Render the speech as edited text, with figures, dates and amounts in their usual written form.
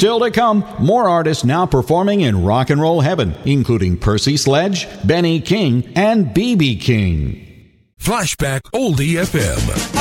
Still to come, more artists now performing in rock and roll heaven, including Percy Sledge, Benny King, and B.B. King. Flashback Oldie FM.